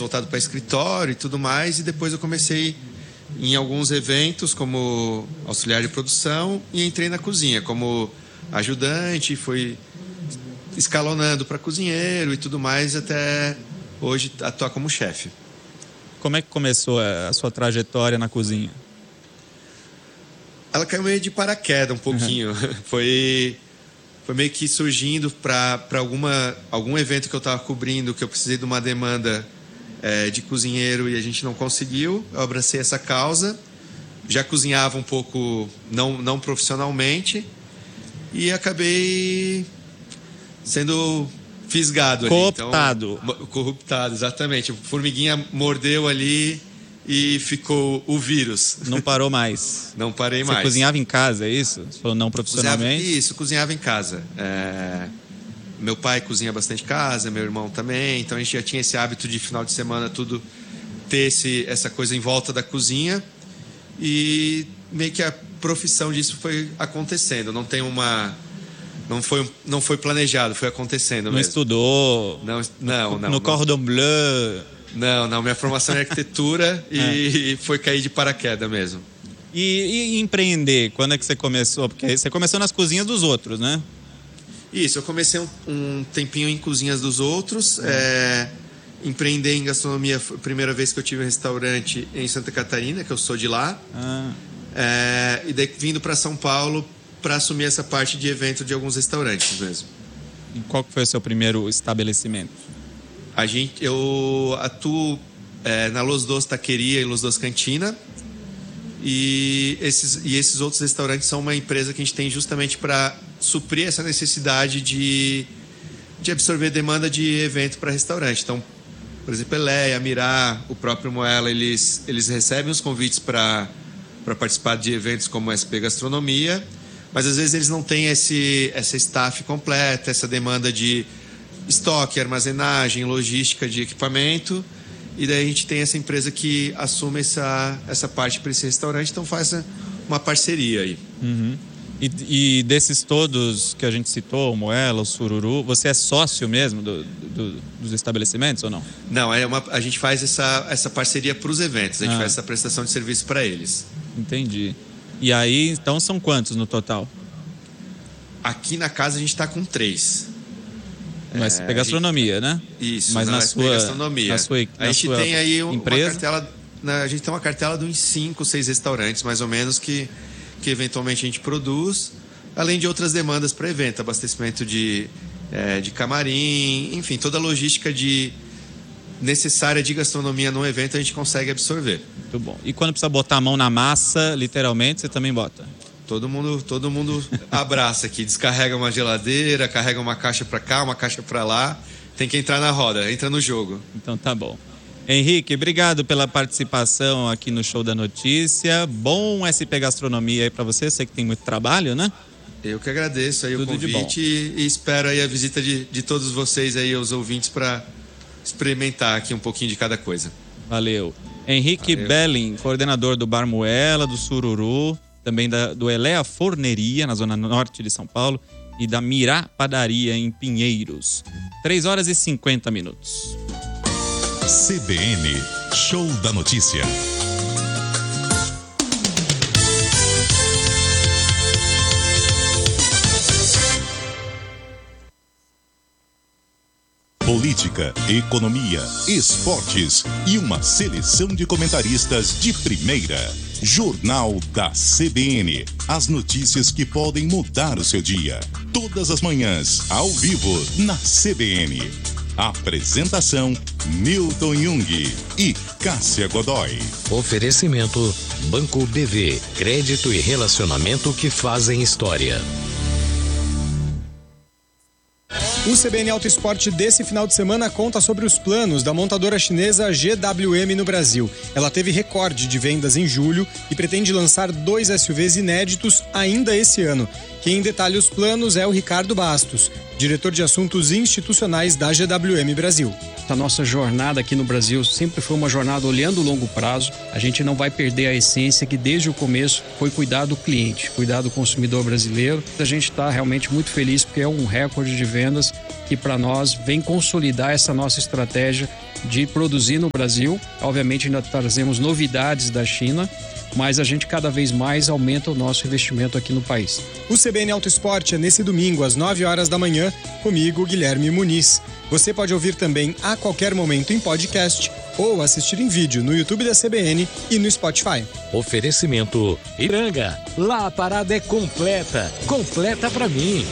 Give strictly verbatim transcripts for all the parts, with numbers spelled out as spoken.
voltado para escritório e tudo mais, e depois eu comecei em alguns eventos como auxiliar de produção e entrei na cozinha como ajudante, fui escalonando para cozinheiro e tudo mais, até hoje atuar como chefe. Como é que começou a sua trajetória na cozinha? Ela caiu meio de paraquedas um pouquinho. Uhum. Foi, foi meio que surgindo para alguma algum evento que eu estava cobrindo, que eu precisei de uma demanda é, de cozinheiro e a gente não conseguiu. Eu abracei essa causa. Já cozinhava um pouco, não, não profissionalmente, e acabei sendo fisgado ali. Cooptado. Então, corruptado, exatamente. O formiguinha mordeu ali e ficou o vírus. Não parou mais. Não parei Você mais. Você cozinhava em casa, é isso? Você falou não profissionalmente? Cozinhava, isso, cozinhava em casa. É, meu pai cozinha bastante em casa, meu irmão também. Então a gente já tinha esse hábito de final de semana tudo ter esse, essa coisa em volta da cozinha. E meio que a profissão disso foi acontecendo. Não tem uma... Não foi, não foi planejado, foi acontecendo não mesmo. Não estudou? Não, não. não no Cordon Bleu? Não, não. Minha formação é arquitetura e é. foi cair de paraquedas mesmo. E, e empreender, quando é que você começou? Porque você começou nas cozinhas dos outros, né? Isso, eu comecei um, um tempinho em cozinhas dos outros. Hum. É, empreender em gastronomia foi a primeira vez que eu tive um restaurante em Santa Catarina, que eu sou de lá. Ah. É, e daí vindo para São Paulo para assumir essa parte de evento de alguns restaurantes mesmo. E qual foi o seu primeiro estabelecimento? A gente, eu atuo é, na Los Dos Taqueria e Los Dos Cantina, e esses, e esses outros restaurantes são uma empresa que a gente tem justamente para suprir essa necessidade de, de absorver demanda de evento para restaurante. Então, por exemplo, Eleia, Mirá, o próprio Moela, eles, eles recebem os convites para para participar de eventos como S P Gastronomia, mas às vezes eles não têm esse, essa staff completa, essa demanda de estoque, armazenagem, logística de equipamento, e daí a gente tem essa empresa que assume essa, essa parte para esse restaurante, então faz uma parceria aí. Uhum. E, e desses todos que a gente citou, o Moela, o Sururu, você é sócio mesmo do, do, dos estabelecimentos ou não? Não, é uma, a gente faz essa, essa parceria para os eventos, a gente ah. faz essa prestação de serviço para eles. Entendi. E aí, então, são quantos no total? Aqui na casa a gente está com três. No S P Gastronomia, gente... né? Isso, mas na, na sua, Gastronomia. Na sua, na a gente sua tem aí um, empresa? uma cartela, a gente tem uma cartela de uns cinco, seis restaurantes, mais ou menos, que, que eventualmente a gente produz, além de outras demandas para evento, abastecimento de, é, de camarim, enfim, toda a logística de... necessária de gastronomia no evento a gente consegue absorver. Muito bom. E quando precisa botar a mão na massa, literalmente, você também bota? Todo mundo, todo mundo abraça aqui, descarrega uma geladeira, carrega uma caixa para cá, uma caixa para lá, tem que entrar na roda, entra no jogo. Então tá bom. Henrique, obrigado pela participação aqui no Show da Notícia. Bom S P Gastronomia aí para você, sei que tem muito trabalho, né? Eu que agradeço aí Tudo o convite e, e espero aí a visita de, de todos vocês aí, os ouvintes, para experimentar aqui um pouquinho de cada coisa. Valeu. Henrique Valeu. Belling, coordenador do Bar Moela, do Sururu, também da, do Elea Forneria, na zona norte de São Paulo, e da Mirá Padaria, em Pinheiros. três horas e cinquenta minutos. C B N, Show da Notícia. Política, economia, esportes e uma seleção de comentaristas de primeira. Jornal da C B N. As notícias que podem mudar o seu dia. Todas as manhãs, ao vivo, na C B N. Apresentação: Newton Jung e Cássia Godoy. Oferecimento: Banco B V. Crédito e relacionamento que fazem história. O C B N Auto Esporte desse final de semana conta sobre os planos da montadora chinesa G W M no Brasil. Ela teve recorde de vendas em julho e pretende lançar dois S U Vs inéditos ainda esse ano. Quem detalha os planos é o Ricardo Bastos, diretor de assuntos institucionais da G W M Brasil. A nossa jornada aqui no Brasil sempre foi uma jornada olhando o longo prazo. A gente não vai perder a essência que desde o começo foi cuidar do cliente, cuidar do consumidor brasileiro. A gente está realmente muito feliz porque é um recorde de vendas que para nós vem consolidar essa nossa estratégia de produzir no Brasil. Obviamente ainda trazemos novidades da China, mas a gente cada vez mais aumenta o nosso investimento aqui no país. O C B N Auto Esporte é nesse domingo, às nove horas da manhã, comigo, Guilherme Muniz. Você pode ouvir também a qualquer momento em podcast ou assistir em vídeo no YouTube da C B N e no Spotify. Oferecimento Ipiranga. Lá a parada é completa. Completa pra mim.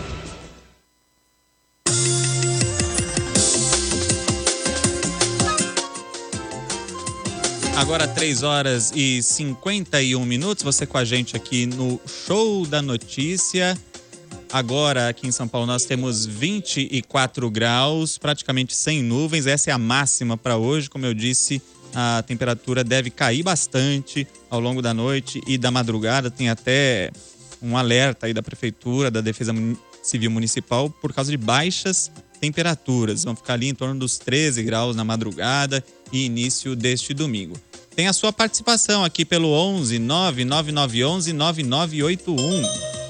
Agora três horas e cinquenta e um minutos, você com a gente aqui no Show da Notícia. Agora aqui em São Paulo nós temos vinte e quatro graus, praticamente sem nuvens. Essa é a máxima para hoje. Como eu disse, a temperatura deve cair bastante ao longo da noite e da madrugada. Tem até um alerta aí da Prefeitura, da Defesa Civil Municipal, por causa de baixas temperaturas. Vão ficar ali em torno dos treze graus na madrugada e início deste domingo. Tem a sua participação aqui pelo onze nove nove nove um um nove nove oito um.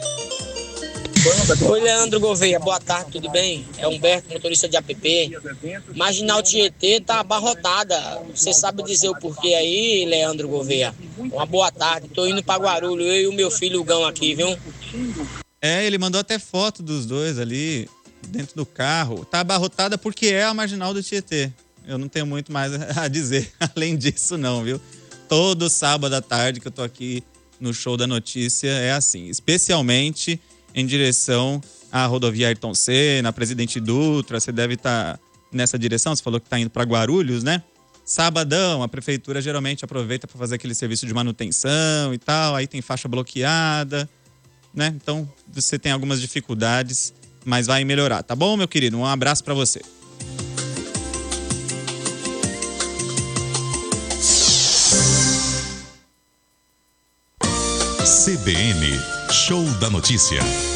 Oi, Leandro Gouveia, boa tarde, tudo bem? É Humberto, motorista de app. Marginal Tietê tá abarrotada. Você sabe dizer o porquê aí, Leandro Gouveia? Uma boa tarde, tô indo pra Guarulhos, eu e o meu filho Gão aqui, viu? É, ele mandou até foto dos dois ali dentro do carro. Tá abarrotada porque é a Marginal do Tietê. Eu não tenho muito mais a dizer além disso não, viu? Todo sábado à tarde que eu tô aqui no Show da Notícia é assim, especialmente em direção à rodovia Ayrton Senna, Presidente Dutra. Você deve estar nessa direção, você falou que está indo para Guarulhos, né? Sabadão, a prefeitura geralmente aproveita para fazer aquele serviço de manutenção e tal, aí tem faixa bloqueada, né? Então você tem algumas dificuldades, mas vai melhorar, tá bom, meu querido? Um abraço para você. C B N Show da Notícia.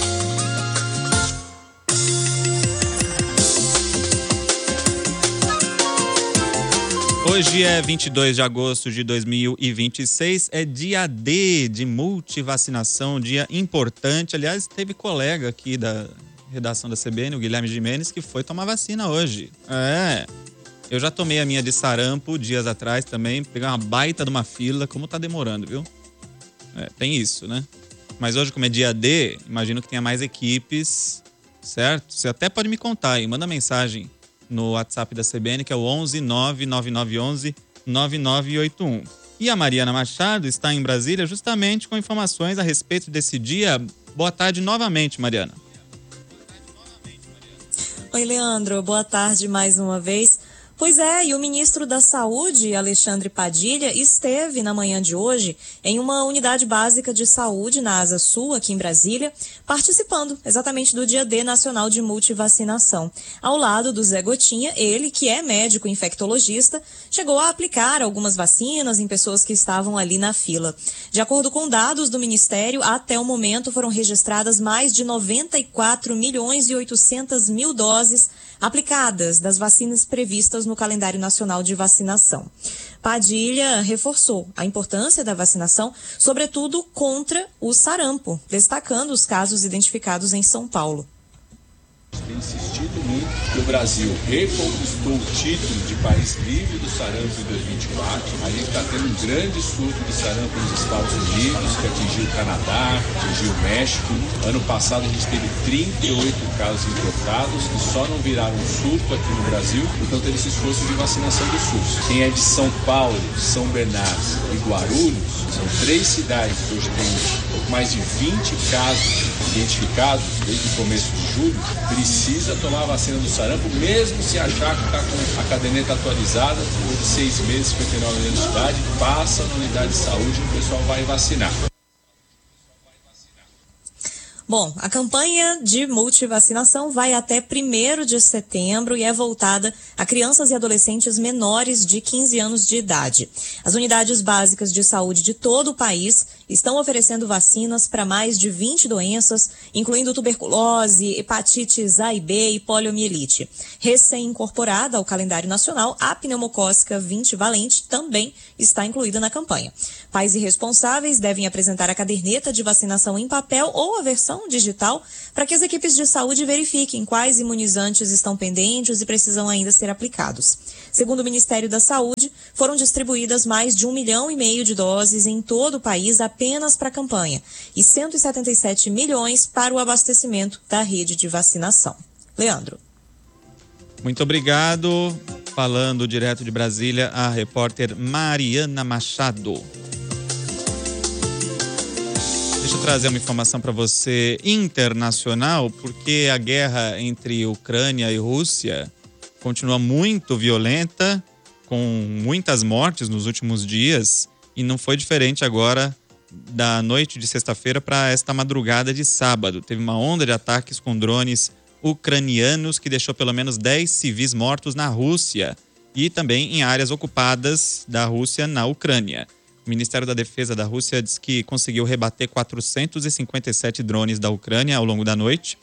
Hoje é vinte e dois de agosto de dois mil e vinte e seis, é dia D de multivacinação, dia importante. Aliás, teve colega aqui da redação da C B N, o Guilherme Gimenez, que foi tomar vacina hoje. É, eu já tomei a minha de sarampo dias atrás também, peguei uma baita de uma fila, como tá demorando, viu? É, tem isso, né? Mas hoje, como é dia D, imagino que tenha mais equipes, certo? Você até pode me contar aí, manda mensagem no WhatsApp da C B N, que é o onze nove nove nove um um nove nove oito um. E a Mariana Machado está em Brasília justamente com informações a respeito desse dia. Boa tarde novamente, Mariana. Oi, Leandro. Boa tarde mais uma vez. Pois é, e o ministro da Saúde, Alexandre Padilha, esteve na manhã de hoje em uma unidade básica de saúde na Asa Sul, aqui em Brasília, participando exatamente do Dia D Nacional de Multivacinação. Ao lado do Zé Gotinha, ele, que é médico infectologista, chegou a aplicar algumas vacinas em pessoas que estavam ali na fila. De acordo com dados do Ministério, até o momento foram registradas mais de noventa e quatro milhões e oitocentas mil doses aplicadas das vacinas previstas no calendário nacional de vacinação. Padilha reforçou a importância da vacinação, sobretudo contra o sarampo, destacando os casos identificados em São Paulo. Tem insistido muito que o Brasil reconquistou o título de país livre do sarampo em dois mil e vinte e quatro. A gente está tendo um grande surto de sarampo nos Estados Unidos, que atingiu o Canadá, atingiu o México. Ano passado a gente teve trinta e oito casos importados, que só não viraram um surto aqui no Brasil, então teve esse esforço de vacinação do SUS. Quem é de São Paulo, São Bernardo e Guarulhos, são três cidades que hoje têm um pouco mais de vinte casos identificados desde o começo de julho, precisa tomar a vacina do sarampo, mesmo se achar que está com a caderneta atualizada, depois de seis meses, cinquenta e nove anos de idade, passa na unidade de saúde e o pessoal vai vacinar. Bom, a campanha de multivacinação vai até primeiro de setembro e é voltada a crianças e adolescentes menores de quinze anos de idade. As unidades básicas de saúde de todo o país estão oferecendo vacinas para mais de vinte doenças, incluindo tuberculose, hepatites A e B e poliomielite. Recém-incorporada ao calendário nacional, a pneumocócica vinte valente também está incluída na campanha. Pais e responsáveis devem apresentar a caderneta de vacinação em papel ou a versão digital para que as equipes de saúde verifiquem quais imunizantes estão pendentes e precisam ainda ser aplicados. Segundo o Ministério da Saúde, foram distribuídas mais de um milhão e meio de doses em todo o país apenas para a campanha e cento e setenta e sete milhões para o abastecimento da rede de vacinação. Leandro. Muito obrigado. Falando direto de Brasília, a repórter Mariana Machado. Deixa eu trazer uma informação para você internacional, porque a guerra entre Ucrânia e Rússia continua muito violenta, com muitas mortes nos últimos dias, e não foi diferente agora da noite de sexta-feira para esta madrugada de sábado. Teve uma onda de ataques com drones ucranianos que deixou pelo menos dez civis mortos na Rússia e também em áreas ocupadas da Rússia na Ucrânia. O Ministério da Defesa da Rússia diz que conseguiu rebater quatrocentos e cinquenta e sete drones da Ucrânia ao longo da noite,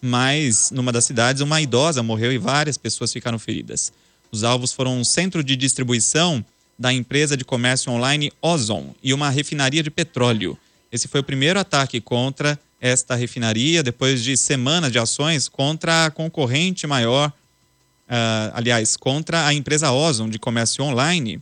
mas numa das cidades uma idosa morreu e várias pessoas ficaram feridas. Os alvos foram um centro de distribuição da empresa de comércio online Ozon e uma refinaria de petróleo. Esse foi o primeiro ataque contra esta refinaria, depois de semanas de ações contra a concorrente maior, uh, aliás, contra a empresa Ozon de comércio online,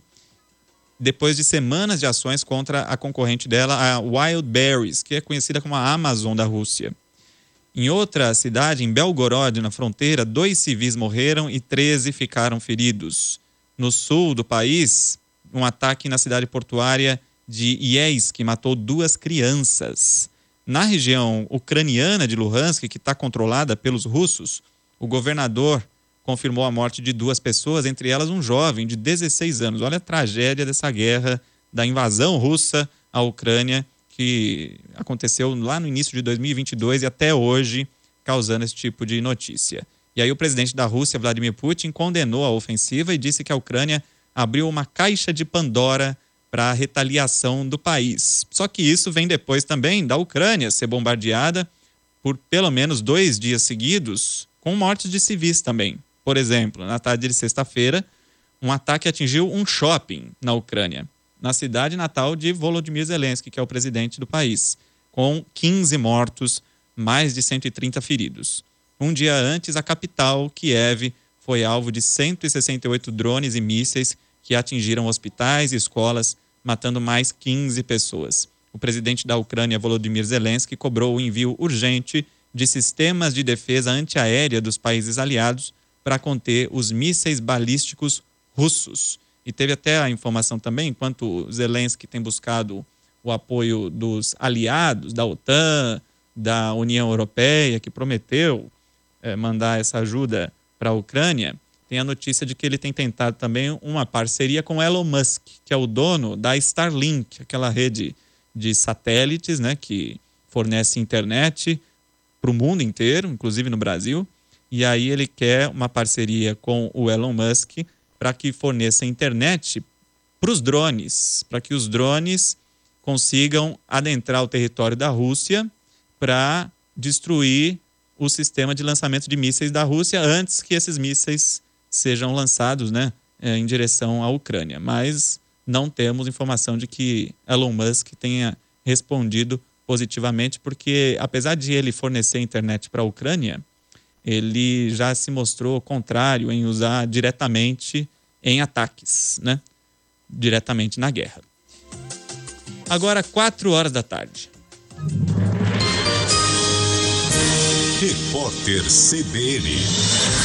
depois de semanas de ações contra a concorrente dela, a Wildberries, que é conhecida como a Amazon da Rússia. Em outra cidade, em Belgorod, na fronteira, dois civis morreram e treze ficaram feridos. No sul do país, um ataque na cidade portuária de Yeisk matou duas crianças. Na região ucraniana de Luhansk, que está controlada pelos russos, o governador confirmou a morte de duas pessoas, entre elas um jovem de dezesseis anos. Olha a tragédia dessa guerra, da invasão russa à Ucrânia, que aconteceu lá no início de dois mil e vinte e dois e até hoje, causando esse tipo de notícia. E aí o presidente da Rússia, Vladimir Putin, condenou a ofensiva e disse que a Ucrânia abriu uma caixa de Pandora para a retaliação do país. Só que isso vem depois também da Ucrânia ser bombardeada por pelo menos dois dias seguidos, com mortes de civis também. Por exemplo, na tarde de sexta-feira, um ataque atingiu um shopping na Ucrânia, na cidade natal de Volodymyr Zelensky, que é o presidente do país, com quinze mortos, mais de cento e trinta feridos. Um dia antes, a capital, Kiev, foi alvo de cento e sessenta e oito drones e mísseis que atingiram hospitais e escolas, matando mais quinze pessoas. O presidente da Ucrânia, Volodymyr Zelensky, cobrou o envio urgente de sistemas de defesa antiaérea dos países aliados para conter os mísseis balísticos russos. E teve até a informação também, enquanto Zelensky tem buscado o apoio dos aliados, da OTAN, da União Europeia, que prometeu é, mandar essa ajuda para a Ucrânia, tem a notícia de que ele tem tentado também uma parceria com Elon Musk, que é o dono da Starlink, aquela rede de satélites, né, que fornece internet para o mundo inteiro, inclusive no Brasil. E aí ele quer uma parceria com o Elon Musk para que forneça internet para os drones, para que os drones consigam adentrar o território da Rússia para destruir o sistema de lançamento de mísseis da Rússia antes que esses mísseis sejam lançados, né, em direção à Ucrânia. Mas não temos informação de que Elon Musk tenha respondido positivamente, porque apesar de ele fornecer internet para a Ucrânia, ele já se mostrou contrário em usar diretamente em ataques, né? Diretamente na guerra. Agora, quatro horas da tarde. Repórter C B N.